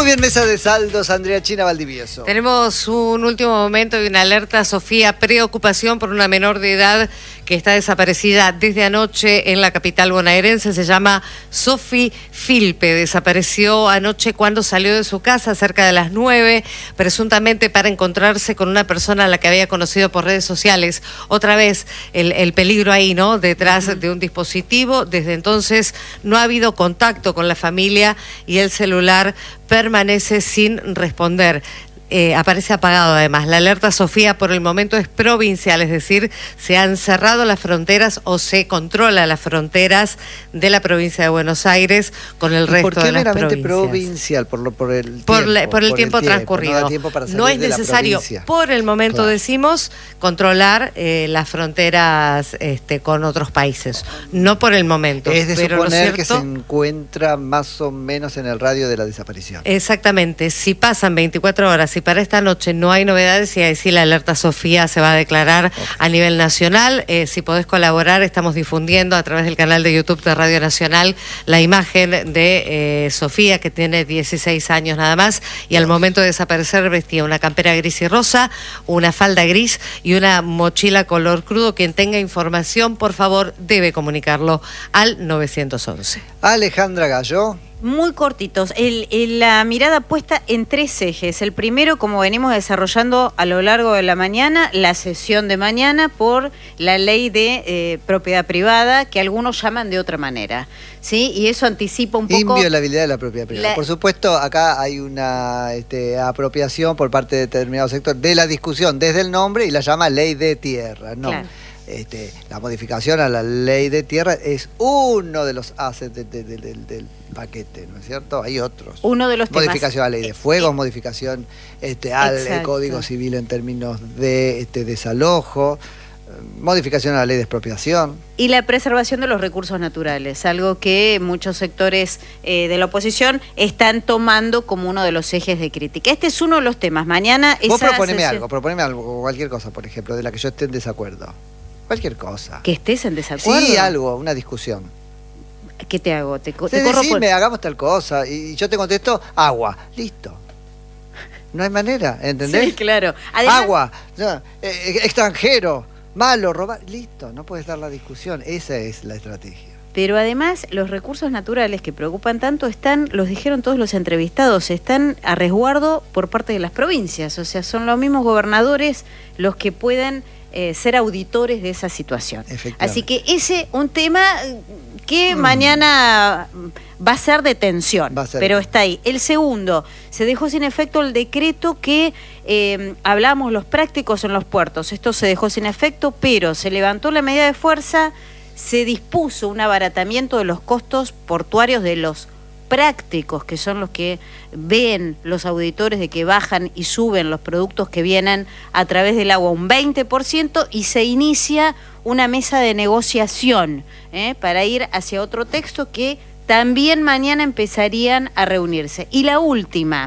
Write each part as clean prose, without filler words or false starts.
Muy bien, mesa de saldos, Andrea China Valdivieso. Tenemos un último momento y una alerta, Sofía, preocupación por una menor de edad que está desaparecida desde anoche en la capital bonaerense. Se llama Sofi Filpe. Desapareció anoche cuando salió de su casa cerca de las 9, presuntamente para encontrarse con una persona a la que había conocido por redes sociales. Otra vez el peligro ahí, ¿no? Detrás de un dispositivo. Desde entonces no ha habido contacto con la familia y el celular permanece sin responder. Aparece apagado además. La alerta, Sofía, por el momento es provincial, es decir, se han cerrado las fronteras o se controla las fronteras de la provincia de Buenos Aires con el resto de las provincias. ¿Por qué meramente provincial? Por el tiempo transcurrido. No da tiempo para salir no es de necesario, por el momento, claro, decimos, controlar las fronteras con otros países. No por el momento. Es de pero suponer que se encuentra más o menos en el radio de la desaparición. Exactamente. Si pasan 24 horas, para esta noche no hay novedades, y ahí sí la alerta Sofía se va a declarar a nivel nacional. Si podés colaborar, estamos difundiendo a través del canal de YouTube de Radio Nacional la imagen de Sofía, que tiene 16 años nada más, y al momento de desaparecer vestía una campera gris y rosa, una falda gris y una mochila color crudo. Quien tenga información, por favor, debe comunicarlo al 911. Alejandra Gallo. Muy cortitos, la mirada puesta en tres ejes. El primero, como venimos desarrollando a lo largo de la mañana, la sesión de mañana por la ley de propiedad privada, que algunos llaman de otra manera, ¿sí? Y eso anticipa un poco... Inviolabilidad de la propiedad privada. Por supuesto, acá hay una apropiación por parte de determinado sector de la discusión desde el nombre y la llama ley de tierra, ¿no? Claro. La modificación a la ley de tierra es uno de los assets del paquete, ¿no es cierto? Hay otros. Uno de los modificación temas. A la ley de fuego, modificación al Código Civil en términos de desalojo, modificación a la ley de expropiación. Y la preservación de los recursos naturales, algo que muchos sectores de la oposición están tomando como uno de los ejes de crítica. Este es uno de los temas. Mañana... Vos proponeme algo, cualquier cosa, por ejemplo, de la que yo esté en desacuerdo. Cualquier cosa. ¿Que estés en desacuerdo? Sí, algo, una discusión. ¿Qué te hago? Decime, hagamos tal cosa, y yo te contesto, agua. Listo. No hay manera, ¿entendés? Sí, claro. Además, agua, extranjero, malo, robar. Listo, no puedes dar la discusión. Esa es la estrategia. Pero además, los recursos naturales que preocupan tanto los dijeron todos los entrevistados, están a resguardo por parte de las provincias. O sea, son los mismos gobernadores los que pueden ser auditores de esa situación. Así que un tema que mañana va a ser de tensión, pero está ahí. El segundo, se dejó sin efecto el decreto que hablamos los prácticos en los puertos. Esto se dejó sin efecto, pero se levantó la medida de fuerza, se dispuso un abaratamiento de los costos portuarios de los prácticos, que son los que ven los auditores de que bajan y suben los productos que vienen a través del agua un 20%, y se inicia una mesa de negociación para ir hacia otro texto que también mañana empezarían a reunirse. Y la última,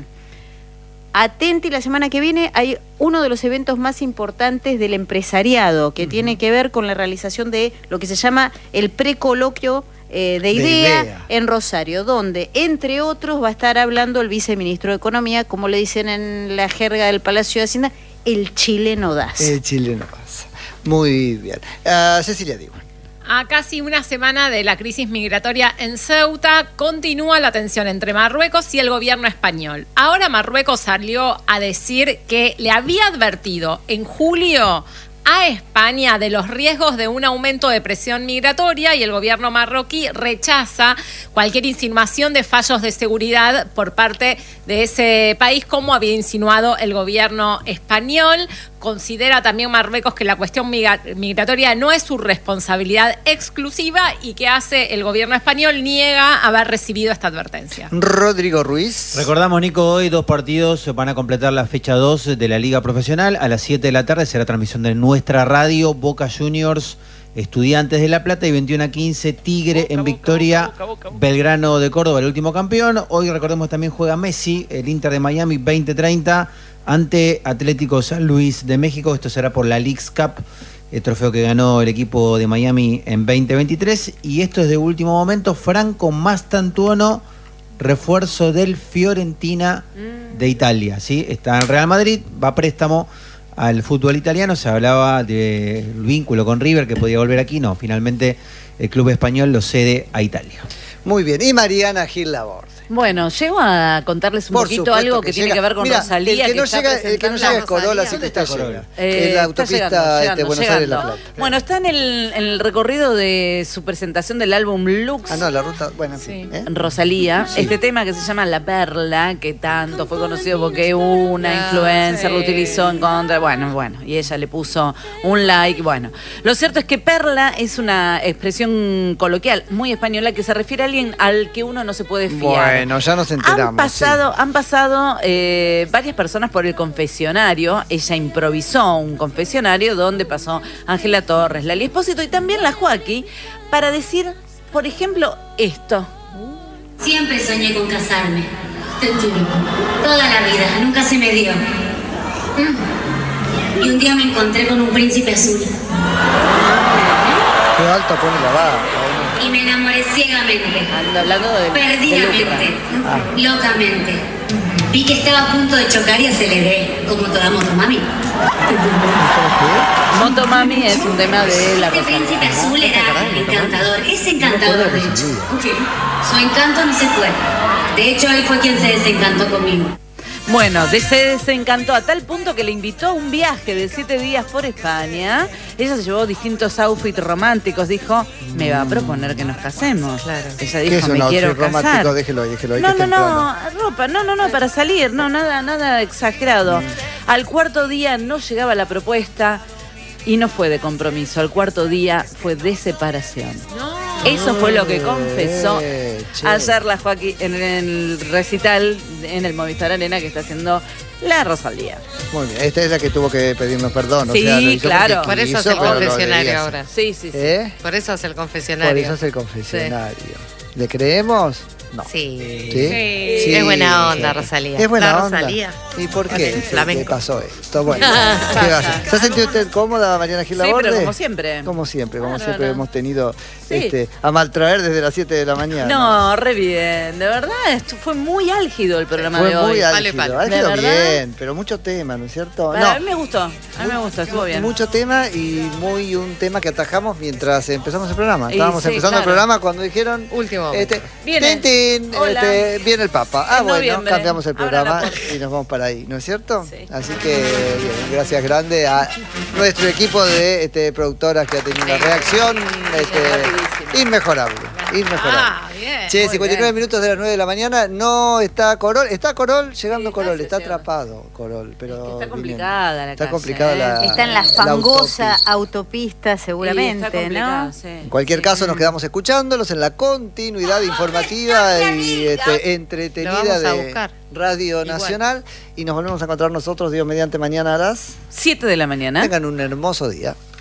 atenti, la semana que viene hay uno de los eventos más importantes del empresariado, que tiene que ver con la realización de lo que se llama el precoloquio de IDEA en Rosario, donde, entre otros, va a estar hablando el viceministro de Economía, como le dicen en la jerga del Palacio de Hacienda, el chileno Daza. El chileno Daza. Muy bien. Cecilia Diego. A casi una semana de la crisis migratoria en Ceuta, continúa la tensión entre Marruecos y el gobierno español. Ahora Marruecos salió a decir que le había advertido en julio a España de los riesgos de un aumento de presión migratoria, y el gobierno marroquí rechaza cualquier insinuación de fallos de seguridad por parte de ese país, como había insinuado el gobierno español. Considera también Marruecos que la cuestión migratoria no es su responsabilidad exclusiva, y que hace el gobierno español, niega haber recibido esta advertencia. Rodrigo Ruiz. Recordamos, Nico, hoy 2 partidos van a completar la fecha 2 de la Liga Profesional. A las 7 de la tarde será transmisión de nuestra radio, Boca Juniors, Estudiantes de La Plata, y 21:15 Tigre en Victoria, Belgrano de Córdoba, el último campeón. Hoy, recordemos, también juega Messi, el Inter de Miami, 20:30 ante Atlético San Luis de México. Esto será por la Leagues Cup, el trofeo que ganó el equipo de Miami en 2023. Y esto es de último momento, Franco Mastantuono refuerzo del Fiorentina de Italia, ¿sí? Está en Real Madrid, va a préstamo al fútbol italiano. Se hablaba del vínculo con River, que podía volver aquí. No, finalmente el club español lo cede a Italia. Muy bien. Y Mariana Gil Laborde. Bueno, llego a contarles un poquito algo que tiene que ver con Rosalía. El que no llega es Corolla, así que está Corolla. En la autopista Buenos Aires-La Plata. Bueno, está en el recorrido de su presentación del álbum Lux. Ah, no, la ruta, bueno, sí. Rosalía, sí. Este tema que se llama La Perla, que tanto fue conocido porque una influencer lo utilizó en contra, bueno, y ella le puso un like, bueno. Lo cierto es que perla es una expresión coloquial muy española que se refiere a alguien al que uno no se puede fiar. Bueno, ya nos enteramos. Han pasado varias personas por el confesionario. Ella improvisó un confesionario donde pasó Ángela Torres, Lali Espósito y también la Joaquí para decir, por ejemplo, esto. Siempre soñé con casarme, te juro. Toda la vida, nunca se me dio. Y un día me encontré con un príncipe azul. Qué alta pone la vara. Y me enamoré ciegamente, hablando perdidamente, locamente. Vi que estaba a punto de chocar y aceleré, como toda motomami. Motomami es un tema de la Este Rosalía. príncipe azul era encantador, es encantador de hecho. Su encanto no se fue. De hecho, él fue quien se desencantó conmigo. Bueno, se desencantó a tal punto que le invitó a un viaje de 7 días por España. Ella se llevó distintos outfits románticos. Dijo, me va a proponer que nos casemos. Claro. Ella dijo, me quiero casar. Déjelo ahí. No, ropa, no, para salir, nada exagerado. Al cuarto día no llegaba la propuesta y no fue de compromiso. Al cuarto día fue de separación. Eso fue lo que confesó ayer la Joaquín en el recital en el Movistar Arena que está haciendo la Rosalía. Muy bien, esta es la que tuvo que pedirnos perdón. Sí, o sea, lo hizo claro. Por eso hace el confesionario ahora. Sí. Por eso hace el confesionario. Por eso hace el confesionario. ¿Le creemos? No. Sí. ¿Sí? Es buena onda, Rosalía. Es buena la onda. Rosalía. ¿Y por qué? Flamenco. ¿Qué pasó esto? Bueno, ¿qué va a hacer? ¿Se ha sentido usted cómoda, Mariana Gil Laborde? Sí, pero como siempre. Como siempre hemos tenido Sí. a maltraer desde las 7 de la mañana. No, re bien. De verdad, esto fue muy álgido el programa Fue de hoy. muy álgido, Palo. álgido ¿De verdad? bien, pero mucho tema, ¿no es cierto? A mí me gustó, estuvo bien. Mucho tema y un tema que atajamos mientras empezamos el programa. Y Estábamos sí, empezando el programa cuando dijeron... Último. Viene. Tin, Hola. viene el Papa. En noviembre. Cambiamos el Abra programa la puerta. y nos vamos para ahí, ¿no es cierto? Sí. Así que, bien, gracias grande a nuestro equipo de productoras que ha tenido una reacción rapidísimo. inmejorable. Bien. Che, muy 59 bien. minutos de las 9 de la mañana, no está Corol, llegando Sí, Corol, casi está llega. atrapado Corol, pero Está viniendo. complicada la Está calle, complicada la Está en la fangosa autopista, Sí, seguramente, está complicada, ¿no? sí. En cualquier caso, nos quedamos escuchándolos en la continuidad informativa y entretenida Lo vamos a de buscar. Radio Nacional. Y nos volvemos a encontrar nosotros, Dios mediante, mañana a las... 7 de la mañana. Tengan un hermoso día.